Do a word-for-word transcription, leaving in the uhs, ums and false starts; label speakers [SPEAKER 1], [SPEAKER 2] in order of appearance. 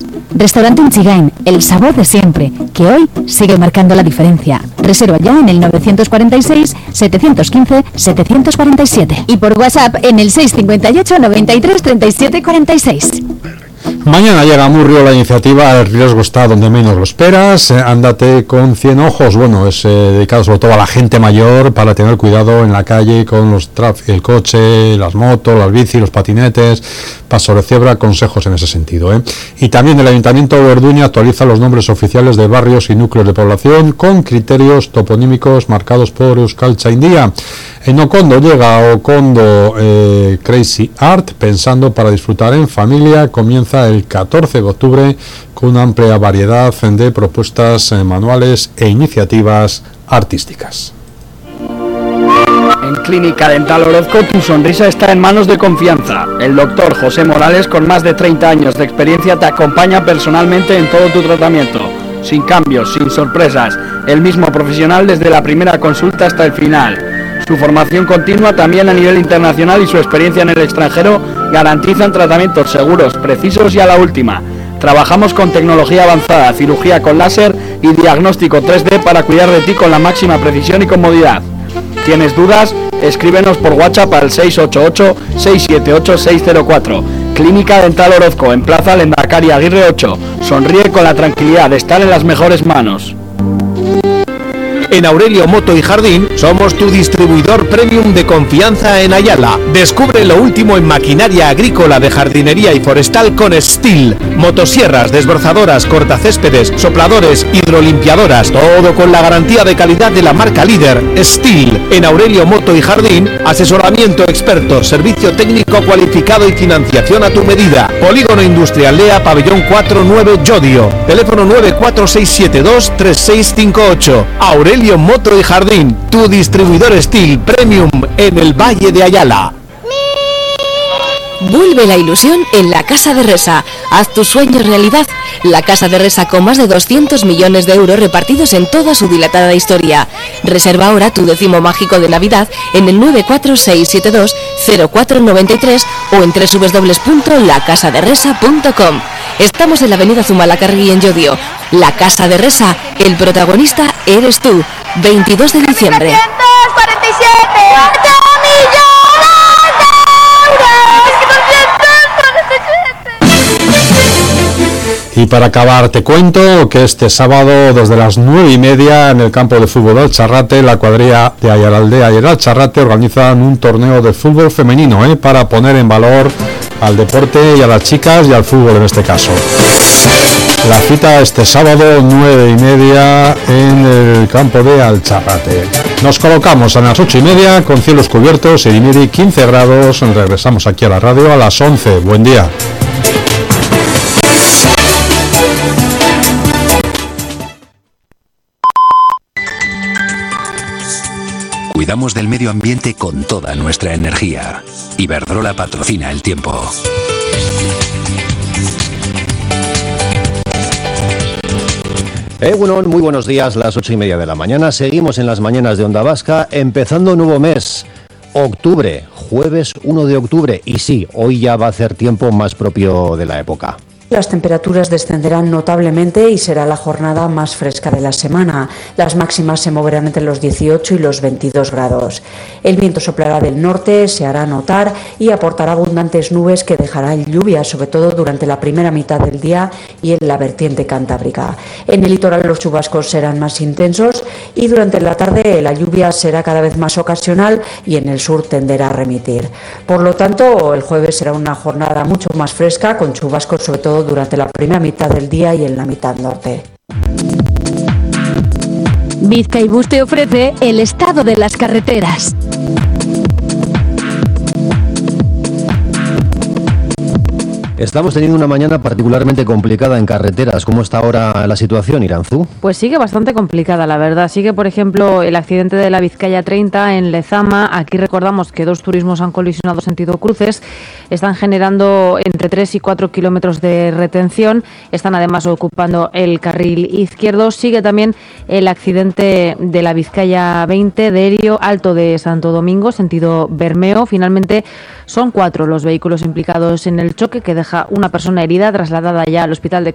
[SPEAKER 1] Restaurante Inchigain, el sabor de siempre, que hoy sigue marcando la diferencia. Reserva ya en el nueve cuatro seis, siete uno cinco, siete cuatro siete y por WhatsApp en el seis cinco ocho, noventa y tres, treinta y siete cuarenta y seis.
[SPEAKER 2] Mañana llega a Murrio la iniciativa El riesgo está donde menos lo esperas. Eh, ándate con cien ojos. Bueno, es eh, dedicado sobre todo a la gente mayor para tener cuidado en la calle con los traf- el coche, las motos, las bicis, los patinetes, paso de cebra, consejos en ese sentido. ¿eh? Y también el Ayuntamiento de Orduña actualiza los nombres oficiales de barrios y núcleos de población con criterios toponímicos marcados por Euskaltzaindia. En Okondo llega Okondo eh, Crazy Art, pensando para disfrutar en familia. Comienza el catorce de octubre con una amplia variedad de propuestas eh, manuales e iniciativas artísticas.
[SPEAKER 3] En Clínica Dental Orozco tu sonrisa está en manos de confianza. El doctor José Morales, con más de treinta años de experiencia, te acompaña personalmente en todo tu tratamiento. Sin cambios, sin sorpresas, el mismo profesional desde la primera consulta hasta el final. Su formación continua también a nivel internacional y su experiencia en el extranjero garantizan tratamientos seguros, precisos y a la última. Trabajamos con tecnología avanzada, cirugía con láser y diagnóstico tres D para cuidar de ti con la máxima precisión y comodidad. ¿Tienes dudas? Escríbenos por WhatsApp al seis ocho ocho, seis siete ocho, seis cero cuatro. Clínica Dental Orozco, en Plaza Lendakari Aguirre ocho. Sonríe con la tranquilidad de estar en las mejores manos.
[SPEAKER 4] En Aurelio Moto y Jardín somos tu distribuidor premium de confianza en Ayala. Descubre lo último en maquinaria agrícola, de jardinería y forestal con Stihl. Motosierras, desbrozadoras, cortacéspedes, sopladores, hidrolimpiadoras, todo con la garantía de calidad de la marca líder Stihl. En Aurelio Moto y Jardín, asesoramiento experto, servicio técnico cualificado y financiación a tu medida. Polígono Industrial Lea, Pabellón cuatro nueve Llodio. Teléfono nueve cuatro seis siete dos, tres seis cinco ocho. Aurelio Moto y Jardín, tu distribuidor Stihl Premium en el Valle de Ayala.
[SPEAKER 5] Vuelve la ilusión en la Casa de Resa. Haz tus sueños realidad. La Casa de Resa, con más de doscientos millones de euros repartidos en toda su dilatada historia. Reserva ahora tu décimo mágico de Navidad en el nueve cuatro seis siete dos, cero cuatro nueve tres o en doble u doble u doble u punto la casa de resa punto com. Estamos en la avenida Zumalacárregui en Llodio. La Casa de Resa, el protagonista eres tú. veintidós de diciembre.
[SPEAKER 6] trescientos cuarenta y siete millones
[SPEAKER 2] Y para acabar te cuento que este sábado desde las nueve y media en el campo de fútbol del Charrate, la cuadrilla de Ayaraldea y el Charrate organizan un torneo de fútbol femenino ¿eh? para poner en valor al deporte y a las chicas y al fútbol en este caso. La cita este sábado nueve y media en el campo de Alcharrate. Nos colocamos a las ocho y media con cielos cubiertos, Irimiri quince grados. Regresamos aquí a la radio a las once. Buen día.
[SPEAKER 7] Cuidamos del medio ambiente con toda nuestra energía. Iberdrola patrocina el tiempo.
[SPEAKER 8] Egunon, muy buenos días, las ocho y media de la mañana. Seguimos en las mañanas de Onda Vasca, empezando nuevo mes, octubre, jueves uno de octubre. Y sí, hoy ya va a hacer tiempo más propio de la época.
[SPEAKER 9] Las temperaturas descenderán notablemente y será la jornada más fresca de la semana. Las máximas se moverán entre los dieciocho y los veintidós grados. El viento soplará del norte, se hará notar y aportará abundantes nubes que dejarán lluvias, sobre todo durante la primera mitad del día y en la vertiente cantábrica. En el litoral los chubascos serán más intensos y durante la tarde la lluvia será cada vez más ocasional y en el sur tenderá a remitir. Por lo tanto, el jueves será una jornada mucho más fresca, con chubascos sobre todo durante la primera mitad del día y en la mitad norte.
[SPEAKER 1] Bizkaibus te ofrece el estado de las carreteras.
[SPEAKER 8] Estamos teniendo una mañana particularmente complicada en carreteras. ¿Cómo está ahora la situación, Iranzú?
[SPEAKER 10] Pues sigue bastante complicada, la verdad. Sigue, por ejemplo, el accidente de la Vizcaya treinta en Lezama. Aquí recordamos que dos turismos han colisionado sentido cruces. Están generando entre tres y cuatro kilómetros de retención. Están además ocupando el carril izquierdo. Sigue también el accidente de la Vizcaya veinte de Erio Alto de Santo Domingo, sentido Bermeo. Finalmente son cuatro los vehículos implicados en el choque, que deja una persona herida trasladada ya al hospital de